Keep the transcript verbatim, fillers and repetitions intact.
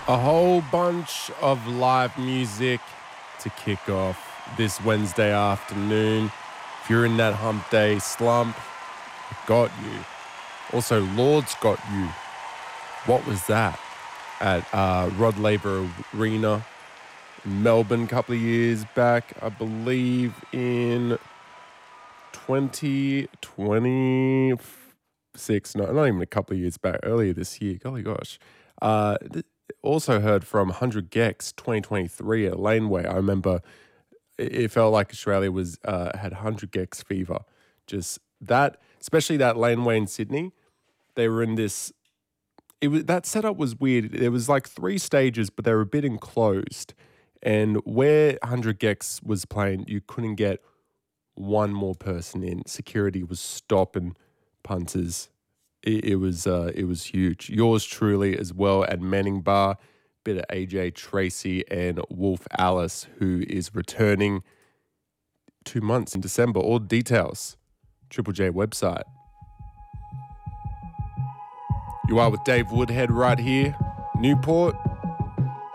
A whole bunch of live music to kick off this Wednesday afternoon. If you're in that hump day slump, it got you. Also, Lord's got you. What was that? At uh, Rod Laver Arena in Melbourne a couple of years back, I believe in twenty twenty-six, no, not even a couple of years back, earlier this year. Golly gosh. Uh, th- also heard from one hundred Gex twenty twenty-three at Laneway. I remember it, it felt like Australia was uh, had one hundred Gex fever. Just that, especially that Laneway in Sydney. They were in this, it was, that setup was weird. There was like three stages, but they were a bit enclosed. And where one hundred Gex was playing, you couldn't get one more person in. Security was stopping punters. It, it was uh, it was huge. Yours truly as well at Manning Bar. Bit of A J Tracy and Wolf Alice, who is returning two months in December. All details, Triple J website. You are with Dave Woodhead right here, Newport.